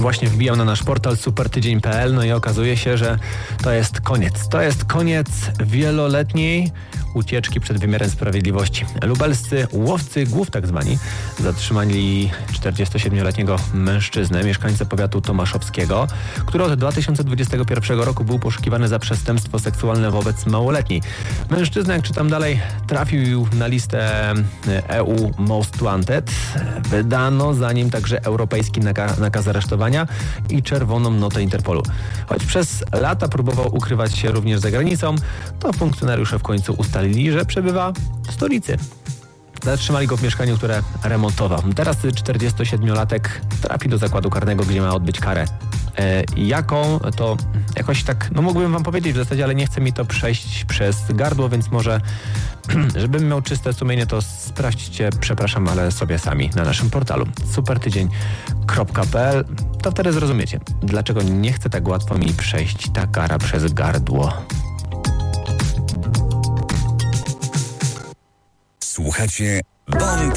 Właśnie wbijam na nasz portal supertydzień.pl, no i okazuje się, że to jest koniec. To jest koniec wieloletniej ucieczki przed wymiarem sprawiedliwości. Lubelscy łowcy głów tak zwani zatrzymali 47-letniego mężczyznę, mieszkańcę powiatu tomaszowskiego, który od 2021 roku był poszukiwany za przestępstwo seksualne wobec małoletniej. Mężczyzna, jak czytam dalej, trafił na listę EU Most Wanted. Wydano za nim także europejski nakaz aresztowania i czerwoną notę Interpolu. Choć przez lata próbował ukrywać się również za granicą, to funkcjonariusze w końcu ustalili, że przebywa w stolicy. Zatrzymali go w mieszkaniu, które remontował. Teraz 47-latek trafi do zakładu karnego, gdzie ma odbyć karę. Jaką to jakoś tak, no mógłbym wam powiedzieć w zasadzie, ale nie chce mi to przejść przez gardło, więc może, żebym miał czyste sumienie, to sprawdźcie, przepraszam, ale sobie sami na naszym portalu supertydzień.pl. To wtedy zrozumiecie, dlaczego nie chce tak łatwo mi przejść ta kara przez gardło. Słuchacie Bomb